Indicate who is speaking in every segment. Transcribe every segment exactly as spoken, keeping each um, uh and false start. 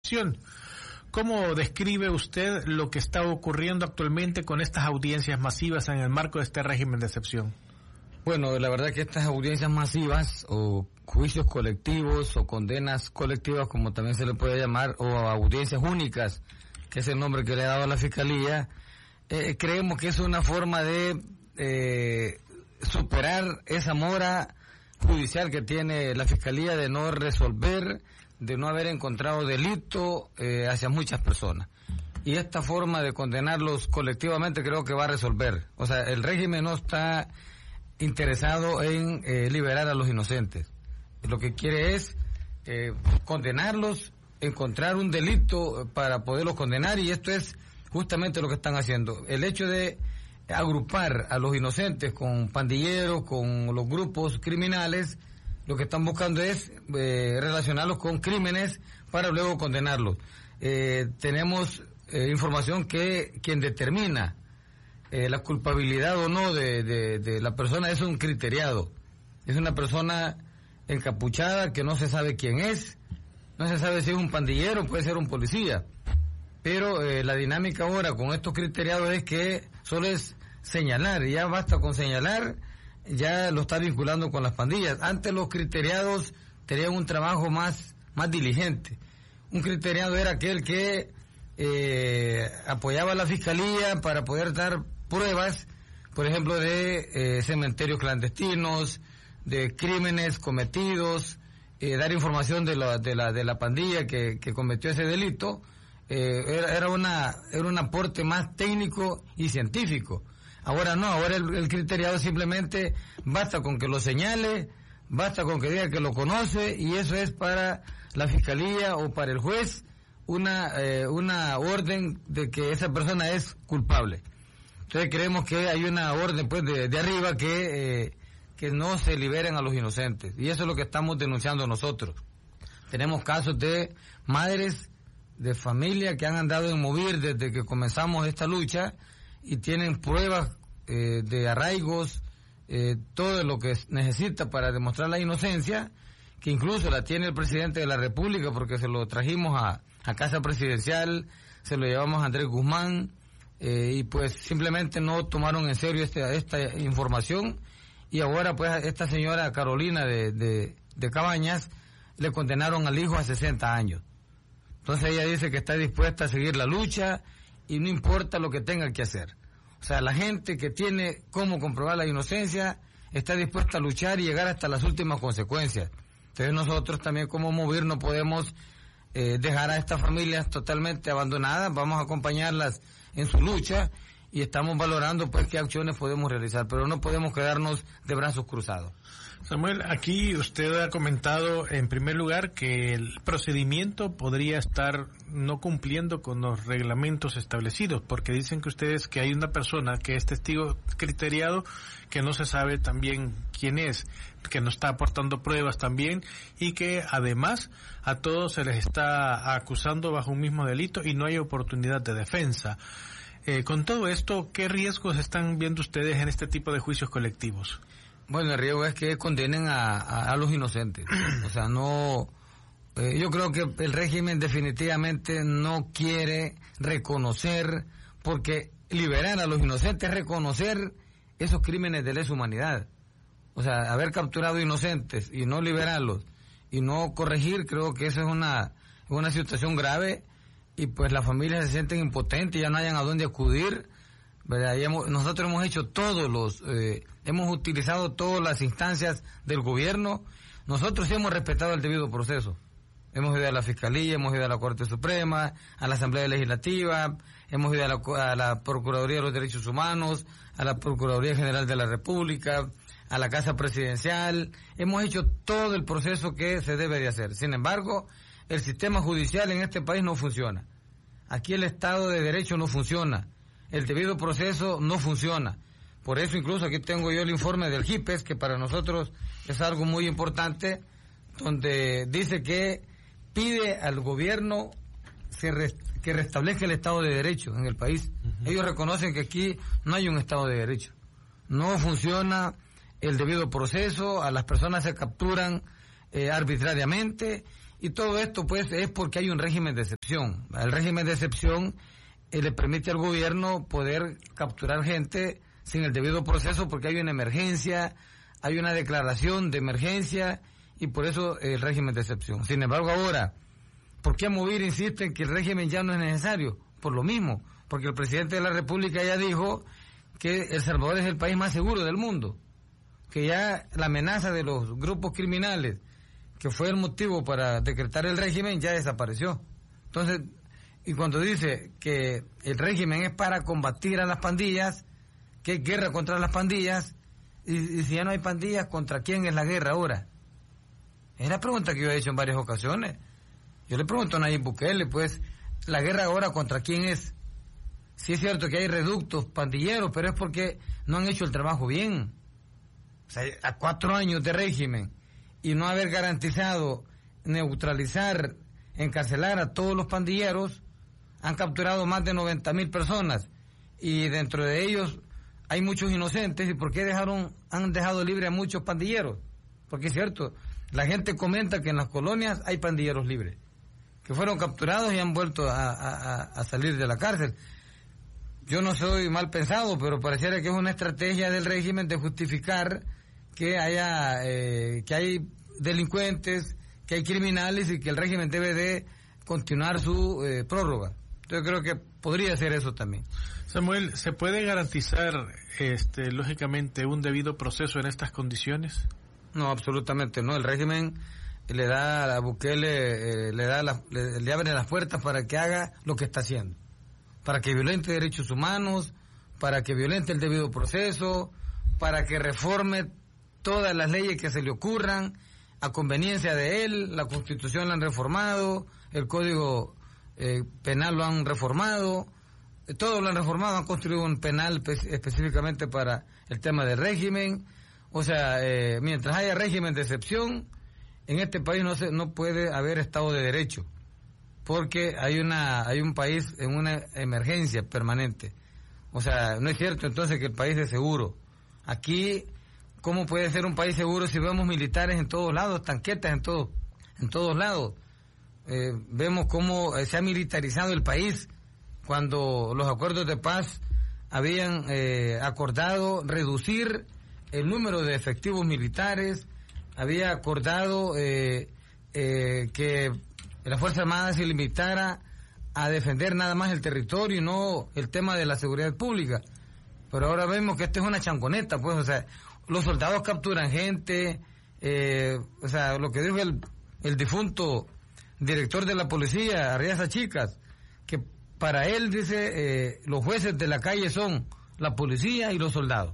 Speaker 1: Decepción. ¿Cómo describe usted lo que está ocurriendo actualmente con estas audiencias masivas en el marco de este régimen de excepción?
Speaker 2: Bueno, la verdad que estas audiencias masivas o juicios colectivos o condenas colectivas, como también se le puede llamar, o audiencias únicas, que es el nombre que le ha dado a la Fiscalía, eh, creemos que es una forma de eh, superar esa mora judicial que tiene la Fiscalía de no resolver, de no haber encontrado delito eh, hacia muchas personas. Y esta forma de condenarlos colectivamente creo que va a resolver. O sea, el régimen no está interesado en eh, liberar a los inocentes. Lo que quiere es eh, condenarlos, encontrar un delito para poderlos condenar, y esto es justamente lo que están haciendo. El hecho de agrupar a los inocentes con pandilleros, con los grupos criminales, lo que están buscando es eh, relacionarlos con crímenes para luego condenarlos. Eh, tenemos eh, información que quien determina eh, la culpabilidad o no de, de, de la persona es un criteriado. Es una persona encapuchada que no se sabe quién es, no se sabe si es un pandillero, puede ser un policía. Pero eh, la dinámica ahora con estos criteriados es que solo es señalar, y ya basta con señalar, ya lo está vinculando con las pandillas. Antes los criteriados tenían un trabajo más, más diligente. Un criteriado era aquel que eh, apoyaba a la Fiscalía para poder dar pruebas, por ejemplo, de eh, cementerios clandestinos, de crímenes cometidos, eh, dar información de la, de la, de la pandilla que, que cometió ese delito. Eh, era, era una, era un aporte más técnico y científico. Ahora no, ahora el, el criteriado simplemente basta con que lo señale, basta con que diga que lo conoce, y eso es para la Fiscalía o para el juez una eh, una orden de que esa persona es culpable. Entonces creemos que hay una orden pues de, de arriba que eh, que no se liberen a los inocentes, y eso es lo que estamos denunciando nosotros. Tenemos casos de madres de familia que han andado en Movir desde que comenzamos esta lucha y tienen pruebas eh, de arraigos, eh, todo lo que necesita para demostrar la inocencia, que incluso la tiene el presidente de la República, porque se lo trajimos a, a Casa Presidencial, se lo llevamos a Andrés Guzmán, eh, y pues simplemente no tomaron en serio este, esta información, y ahora pues esta señora Carolina de, de, de Cabañas le condenaron al hijo a sesenta años. Entonces ella dice que está dispuesta a seguir la lucha y no importa lo que tenga que hacer. O sea, la gente que tiene cómo comprobar la inocencia está dispuesta a luchar y llegar hasta las últimas consecuencias. Entonces nosotros también como Movir no podemos eh, dejar a estas familias totalmente abandonadas, vamos a acompañarlas en su lucha y estamos valorando pues qué acciones podemos realizar, pero no podemos quedarnos de brazos cruzados.
Speaker 1: Samuel, aquí usted ha comentado en primer lugar que el procedimiento podría estar no cumpliendo con los reglamentos establecidos, porque dicen que ustedes que hay una persona que es testigo criteriado que no se sabe también quién es, que no está aportando pruebas también, y que además a todos se les está acusando bajo un mismo delito y no hay oportunidad de defensa. Eh, con todo esto, ¿qué riesgos están viendo ustedes en este tipo de juicios colectivos?
Speaker 2: Bueno, el riesgo es que condenen a, a, a los inocentes. O sea, no... Eh, yo creo que el régimen definitivamente no quiere reconocer, porque liberar a los inocentes es reconocer esos crímenes de lesa humanidad. O sea, haber capturado inocentes y no liberarlos y no corregir, creo que eso es una, una situación grave, y pues las familias se sienten impotentes, ya no hayan a dónde acudir, ¿verdad? Y hemos, nosotros hemos hecho todos los, eh, hemos utilizado todas las instancias del gobierno, nosotros sí hemos respetado el debido proceso. Hemos ido a la Fiscalía, hemos ido a la Corte Suprema, a la Asamblea Legislativa, hemos ido a la, a la Procuraduría de los Derechos Humanos, a la Procuraduría General de la República, a la Casa Presidencial, hemos hecho todo el proceso que se debe de hacer. Sin embargo, el sistema judicial en este país no funciona. Aquí el Estado de Derecho no funciona. El debido proceso no funciona. Por eso incluso aquí tengo yo el informe del JIPES, que para nosotros es algo muy importante, donde dice que pide al gobierno que, rest, que restablezca el Estado de Derecho en el país. Uh-huh. Ellos reconocen que aquí no hay un Estado de Derecho. No funciona el debido proceso, a las personas se capturan eh, arbitrariamente, Y todo esto pues es porque hay un régimen de excepción. El régimen de excepción eh, le permite al gobierno poder capturar gente sin el debido proceso porque hay una emergencia, hay una declaración de emergencia y por eso eh, el régimen de excepción. Sin embargo ahora, ¿por qué Movir insiste en que el régimen ya no es necesario? Por lo mismo, porque el presidente de la República ya dijo que El Salvador es el país más seguro del mundo, que ya la amenaza de los grupos criminales, que fue el motivo para decretar el régimen, ya desapareció. Entonces, y cuando dice que el régimen es para combatir a las pandillas, que hay guerra contra las pandillas, y, y si ya no hay pandillas, ¿contra quién es la guerra ahora? Es la pregunta que yo he hecho en varias ocasiones. Yo le pregunto a Nayib Bukele, pues, ¿la guerra ahora contra quién es? Sí es cierto que hay reductos pandilleros, pero es porque no han hecho el trabajo bien. O sea, a cuatro años de régimen y no haber garantizado neutralizar, encarcelar a todos los pandilleros, han capturado más de noventa mil personas y dentro de ellos hay muchos inocentes. ¿Y por qué dejaron, han dejado libre a muchos pandilleros? Porque es cierto, la gente comenta que en las colonias hay pandilleros libres, que fueron capturados y han vuelto a, a, a salir de la cárcel. Yo no soy mal pensado, pero pareciera que es una estrategia del régimen de justificar que haya eh, que hay delincuentes, que hay criminales y que el régimen debe de continuar su eh, prórroga. Yo creo que podría ser eso también.
Speaker 1: Samuel, ¿se puede garantizar este lógicamente un debido proceso en estas condiciones?
Speaker 2: No, absolutamente no. El régimen le da a Bukele, eh, le da la, le, le abre las puertas para que haga lo que está haciendo, para que violente derechos humanos, para que violente el debido proceso, para que reforme todas las leyes que se le ocurran a conveniencia de él. La Constitución la han reformado, el Código eh, Penal lo han reformado, eh, todo lo han reformado, han construido un penal pe- específicamente para el tema del régimen. O sea, eh, mientras haya régimen de excepción, en este país no se, no puede haber Estado de Derecho, porque hay una hay un país en una emergencia permanente. O sea, no es cierto entonces que el país es seguro. Aquí, ¿cómo puede ser un país seguro si vemos militares en todos lados, tanquetas en todos en todos lados? Eh, vemos cómo se ha militarizado el país cuando los acuerdos de paz habían eh, acordado reducir el número de efectivos militares, había acordado eh, eh, que la Fuerza Armada se limitara a defender nada más el territorio y no el tema de la seguridad pública. Pero ahora vemos que esto es una chanconeta, pues, o sea, los soldados capturan gente, eh, o sea, lo que dijo el, el difunto director de la policía, Arriaza Chicas, que para él, dice, eh, los jueces de la calle son la policía y los soldados.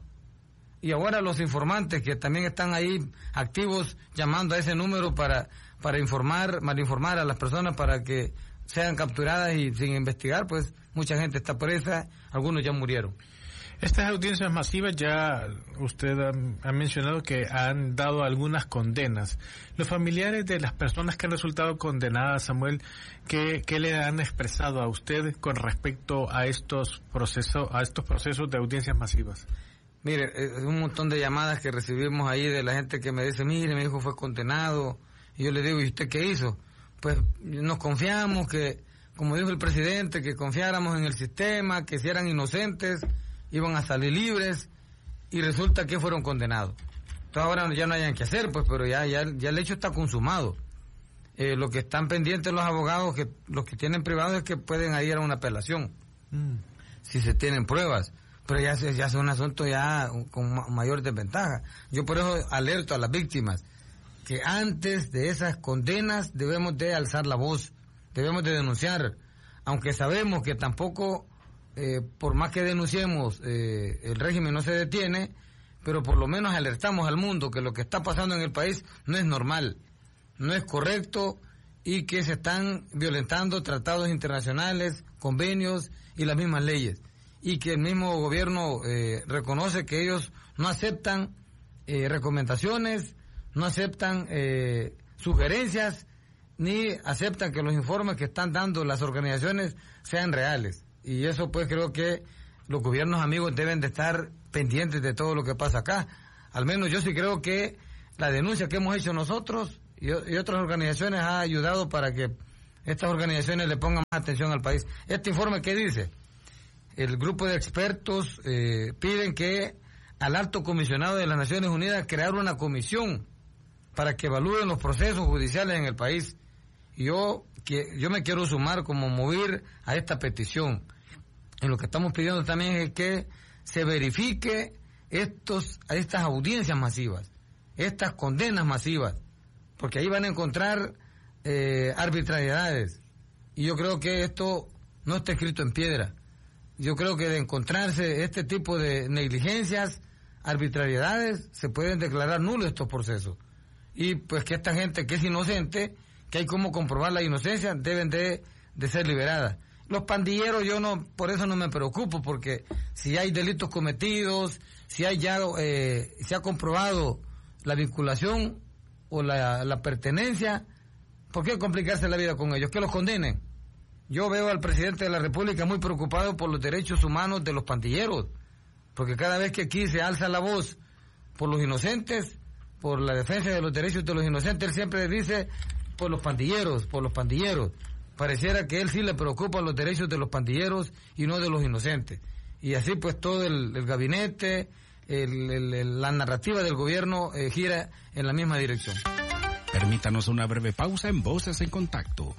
Speaker 2: Y ahora los informantes que también están ahí activos llamando a ese número para para informar, malinformar a las personas para que sean capturadas y sin investigar, pues mucha gente está presa, algunos ya murieron.
Speaker 1: Estas audiencias masivas ya usted ha, ha mencionado que han dado algunas condenas. Los familiares de las personas que han resultado condenadas, Samuel, ¿qué, qué le han expresado a usted con respecto a estos procesos, a estos procesos de audiencias masivas?
Speaker 2: Mire, es un montón de llamadas que recibimos ahí de la gente que me dice, mire, mi hijo fue condenado. Y yo le digo, ¿y usted qué hizo? Pues nos confiamos que, como dijo el presidente, que confiáramos en el sistema, que si eran inocentes, iban a salir libres, y resulta que fueron condenados. Entonces ahora ya no hayan que hacer, pues, pero ya, ya, ya el hecho está consumado. Eh, lo que están pendientes los abogados, que los que tienen privados, es que pueden ir a una apelación, mm. si se tienen pruebas. Pero ya, ya es un asunto ya con mayor desventaja. Yo por eso alerto a las víctimas que antes de esas condenas debemos de alzar la voz, debemos de denunciar, aunque sabemos que tampoco, eh, por más que denunciemos, eh, el régimen no se detiene, pero por lo menos alertamos al mundo que lo que está pasando en el país no es normal, no es correcto y que se están violentando tratados internacionales, convenios y las mismas leyes, y que el mismo gobierno eh, reconoce que ellos no aceptan eh, recomendaciones, no aceptan eh, sugerencias, ni aceptan que los informes que están dando las organizaciones sean reales. Y eso pues creo que los gobiernos amigos deben de estar pendientes de todo lo que pasa acá. Al menos yo sí creo que la denuncia que hemos hecho nosotros, y, y otras organizaciones ha ayudado para que estas organizaciones le pongan más atención al país. Este informe, ¿qué dice? El grupo de expertos eh, piden que al alto comisionado de las Naciones Unidas crear una comisión para que evalúen los procesos judiciales en el país. Y yo, que, yo me quiero sumar como mover a esta petición. Y lo que estamos pidiendo también es que se verifique estos, estas audiencias masivas, estas condenas masivas, porque ahí van a encontrar eh, arbitrariedades. Y yo creo que esto no está escrito en piedra. Yo creo que de encontrarse este tipo de negligencias, arbitrariedades, se pueden declarar nulos estos procesos. Y pues que esta gente que es inocente, que hay como comprobar la inocencia, deben de, de ser liberadas. Los pandilleros yo no, por eso no me preocupo, porque si hay delitos cometidos, si hay ya, eh, se ha comprobado la vinculación o la, la pertenencia, ¿por qué complicarse la vida con ellos? Que los condenen. Yo veo al presidente de la República muy preocupado por los derechos humanos de los pandilleros, porque cada vez que aquí se alza la voz por los inocentes, por la defensa de los derechos de los inocentes, él siempre dice por los pandilleros, por los pandilleros. Pareciera que él sí le preocupa los derechos de los pandilleros y no de los inocentes. Y así pues todo el, el gabinete, el, el, el, la narrativa del gobierno eh, gira en la misma dirección.
Speaker 3: Permítanos una breve pausa en Voces en Contacto.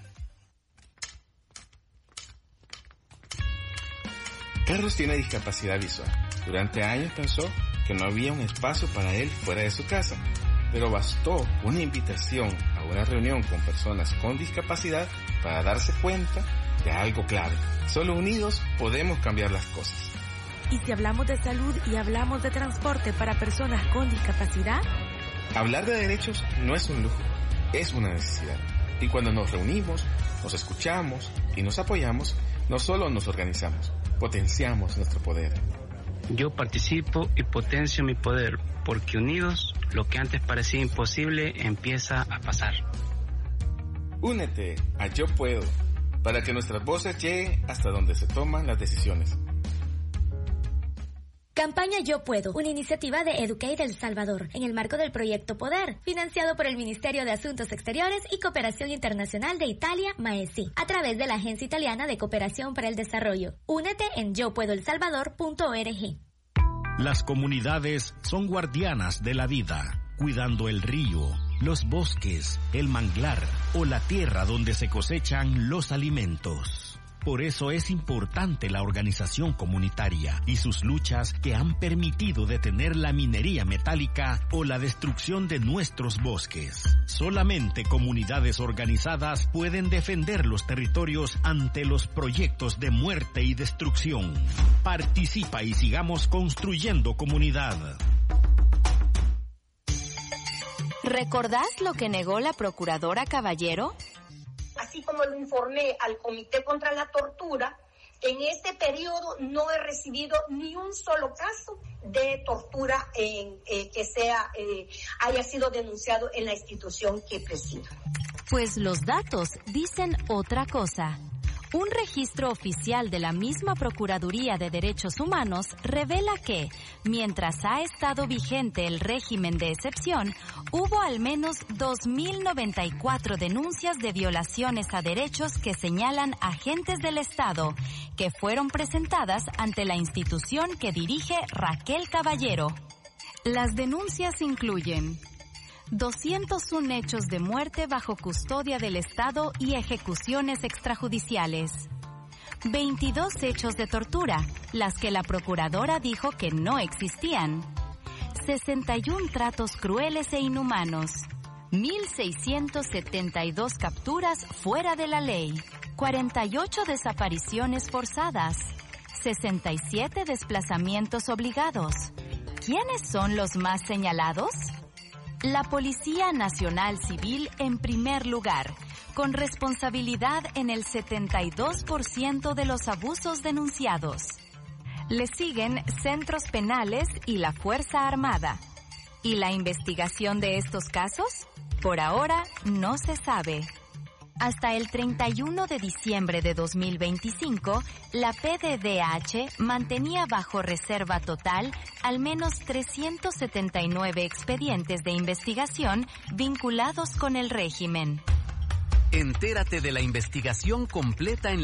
Speaker 4: Carlos tiene discapacidad visual. Durante años pensó que no había un espacio para él fuera de su casa, pero bastó una invitación a una reunión con personas con discapacidad para darse cuenta de algo clave. Solo unidos podemos cambiar las cosas.
Speaker 5: ¿Y si hablamos de salud y hablamos de transporte para personas con discapacidad?
Speaker 4: Hablar de derechos no es un lujo, es una necesidad. Y cuando nos reunimos, nos escuchamos y nos apoyamos, no solo nos organizamos, potenciamos nuestro poder.
Speaker 6: Yo participo y potencio mi poder, porque unidos, lo que antes parecía imposible empieza a pasar.
Speaker 4: Únete a Yo Puedo, para que nuestras voces lleguen hasta donde se toman las decisiones.
Speaker 7: Campaña Yo Puedo, una iniciativa de Educate El Salvador, en el marco del proyecto Poder, financiado por el Ministerio de Asuntos Exteriores y Cooperación Internacional de Italia, MAESI, a través de la Agencia Italiana de Cooperación para el Desarrollo. Únete en yo puedo el salvador punto org.
Speaker 3: Las comunidades son guardianas de la vida, cuidando el río, los bosques, el manglar o la tierra donde se cosechan los alimentos. Por eso es importante la organización comunitaria y sus luchas que han permitido detener la minería metálica o la destrucción de nuestros bosques. Solamente comunidades organizadas pueden defender los territorios ante los proyectos de muerte y destrucción. Participa y sigamos construyendo comunidad.
Speaker 8: ¿Recordás lo que negó la procuradora Caballero?
Speaker 9: Así como lo informé al Comité contra la Tortura, en este periodo no he recibido ni un solo caso de tortura en, eh, que sea eh, haya sido denunciado en la institución que presido.
Speaker 8: Pues los datos dicen otra cosa. Un registro oficial de la misma Procuraduría de Derechos Humanos revela que, mientras ha estado vigente el régimen de excepción, hubo al menos dos mil noventa y cuatro denuncias de violaciones a derechos que señalan agentes del Estado, que fueron presentadas ante la institución que dirige Raquel Caballero. Las denuncias incluyen doscientos uno hechos de muerte bajo custodia del Estado y ejecuciones extrajudiciales, veintidós hechos de tortura, las que la procuradora dijo que no existían, sesenta y uno tratos crueles e inhumanos, mil seiscientas setenta y dos capturas fuera de la ley, cuarenta y ocho desapariciones forzadas, sesenta y siete desplazamientos obligados. ¿Quiénes son los más señalados? La Policía Nacional Civil en primer lugar, con responsabilidad en el setenta y dos por ciento de los abusos denunciados. Le siguen centros penales y la Fuerza Armada. ¿Y la investigación de estos casos? Por ahora no se sabe. Hasta el treinta y uno de diciembre de dos mil veinticinco, la P D D H mantenía bajo reserva total al menos trescientos setenta y nueve expedientes de investigación vinculados con el régimen.
Speaker 10: Entérate de la investigación completa en